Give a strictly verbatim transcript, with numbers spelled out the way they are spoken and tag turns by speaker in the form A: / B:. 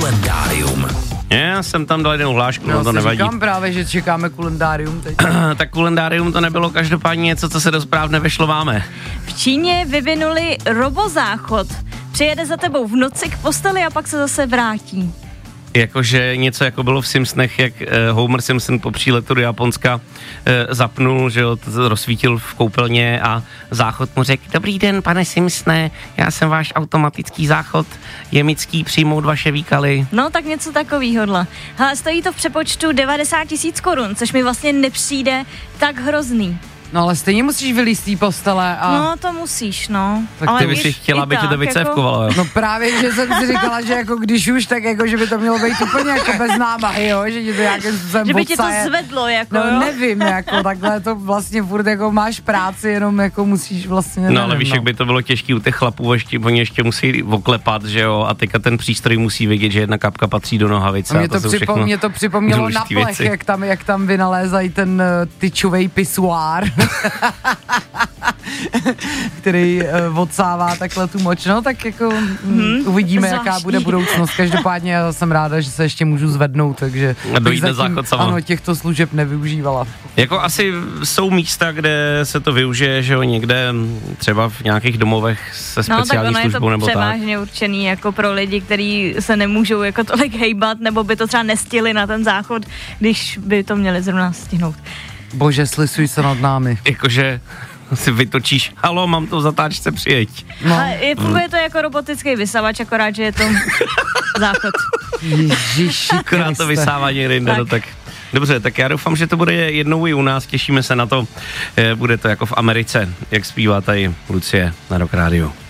A: Kulendárium.
B: Já jsem tam dal jednou hlášku, no to nevadí.
C: Říkám právě, že čekáme kulendárium teď.
B: Tak kulendárium to nebylo každopádně něco, co se do zpráv nevešlo máme.
D: V Číně vyvinuli robozáchod. Přijede za tebou v noci k posteli a pak se zase vrátí.
B: Jakože něco jako bylo v Simpsonech, jak uh, Homer Simpson po příletu do Japonska uh, zapnul, že jo, to rozsvítil v koupelně a záchod mu řekl: dobrý den, pane Simpsone, já jsem váš automatický záchod, jemický, přijmout vaše výkaly.
D: No, tak něco takovýhodla. Hele, stojí to v přepočtu devadesát tisíc korun, což mi vlastně nepřijde tak hrozný.
C: No ale stejně musíš vylízt té postele a...
D: No, to musíš, no.
B: Tak
D: ale
B: ty bys si chtěla, aby tě to vycévkovalo, jo?
C: No právě, že jsem si říkala, že jako když už, tak jako, že by to mělo být úplně jako bez námahy, jo, že ti to nějakým způsobem
D: Že by tě to
C: odsaje.
D: zvedlo, jako,
C: No
D: jo?
C: nevím, jako takhle to vlastně furt jako máš práci, jenom jako musíš vlastně, nevím,
B: No ale víš,
C: no.
B: jak by to bylo těžký u těch chlapů, ještě, oni ještě musí oklepat, že jo, a teďka ten přístroj musí vědět, že jedna kapka patří do nohavice.
C: A mě
B: a
C: to,
B: to,
C: připo, mě to připomnělo na plech,
B: věci.
C: jak tam, jak tam vynalézají ten uh, tyčovej pisuár, který uh, odsává takhle tu moč. No tak jako hmm, uvidíme,
D: zvláštní.
C: jaká bude budoucnost. Každopádně já jsem ráda, že se ještě můžu zvednout, takže
B: A dojít
C: bych
B: na
C: zatím,
B: záchod sama.
C: ano, těchto služeb nevyužívala.
B: Jako asi jsou místa, kde se to využije, že jo, někde třeba v nějakých domovech se
D: No, tak
B: speciální
D: ono je
B: službou
D: to
B: nebo tak.
D: převážně určený jako pro lidi, kteří se nemůžou jako tolik hejbat, nebo by to třeba nestihli na ten záchod, když by to měli zrovna stihnout.
C: Bože, slisuj se nad námi.
B: Jakože si vytočíš, halo, mám to v zatáčce, přijeď.
C: No.
D: A je, funguje to jako robotický vysavač, akorát, že je to záchod.
C: Ježiši
B: Akorát to
C: Kriste.
B: vysává někde jinde,
D: Tak.
B: no tak. Dobře, tak já doufám, že to bude jednou i u nás, těšíme se na to. Eh, Bude to jako v Americe, jak zpívá tady Lucie na Rock Rádiu.